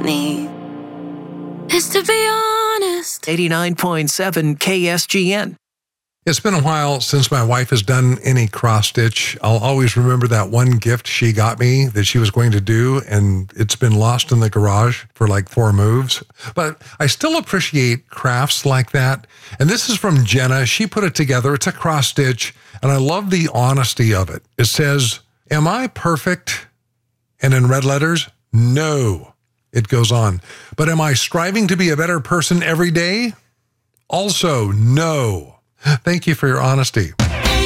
need is to be honest. 89.7 KSGN. It's been a while since my wife has done any cross-stitch. I'll always remember that one gift she got me that she was going to do, and it's been lost in the garage for like 4 moves. But I still appreciate crafts like that. And this is from Jenna. She put it together. It's a cross-stitch, and I love the honesty of it. It says, "Am I perfect?" And in red letters, no. It goes on. "But am I striving to be a better person every day? Also, no." Thank you for your honesty.